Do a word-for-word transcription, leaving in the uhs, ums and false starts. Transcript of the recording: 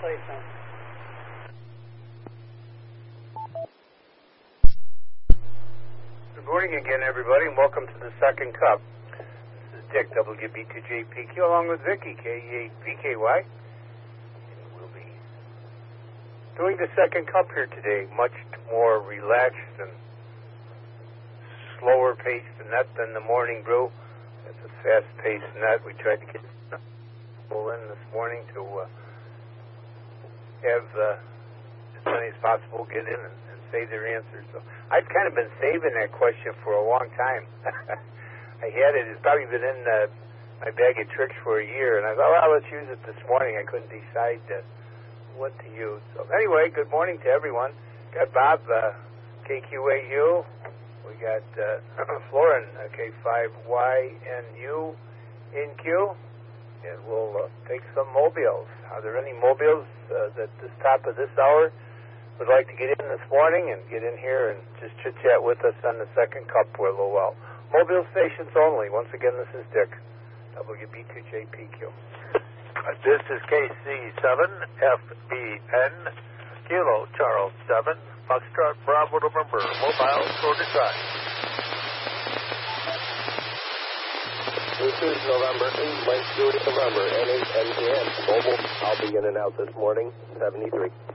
placement. Good morning again, everybody, and welcome to the Second Cup. This is Dick, W B two J P Q, along with Vicky, K E eight V K Y. And we'll be doing the Second Cup here today, much more relaxed and slower paced than that than the morning brew. It's a fast paced net. We tried to get people in this morning to uh, have uh, as many as possible get in and, and say their answers. So I've kind of been saving that question for a long time. I had it. It's probably been in uh, my bag of tricks for a year, and I thought, well, let's use it this morning. I couldn't decide uh, what to use. So anyway, good morning to everyone. Got Bob, uh, K Q A U. We got uh, Florin, uh, K five Y N U in Q. And we'll uh, take some mobiles. Are there any mobiles uh, that this top of this hour would like to get in this morning and get in here and just chit-chat with us on the Second Cup for a little while? Mobile stations only. Once again, this is Dick, W B two J P Q. Uh, this is K C seven F B N, Kilo Charles seven, Foxtrot Bravo November, mobile short aside. This is November eighth, Mike Judy November, N eight N T N. Mobile, I'll be in and out this morning, seventy-three.